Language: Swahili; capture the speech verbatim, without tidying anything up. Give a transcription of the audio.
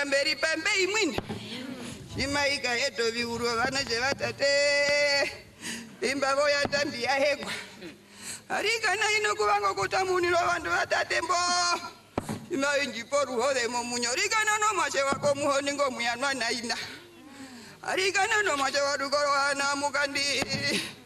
mberi pambe imwini shimaika yeto viuro vana chevatate imba voya tambi yahekwa arikana ino kuvango kutamuniro vantu vatate mbo ima injipo ruhore momunyo rikana no mache wako muhoni ngo muyanwa naina arikana no mache wadugoro ana mukandi